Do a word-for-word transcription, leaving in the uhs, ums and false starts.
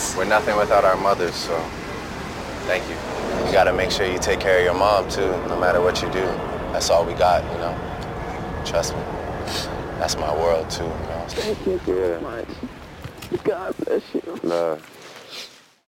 us. We're nothing without our mothers, so thank you. You gotta make sure you take care of your mom, too, no matter what you do. That's all we got, you know? Trust me. That's my world, too, you know? Thank you so much. God bless you. Love.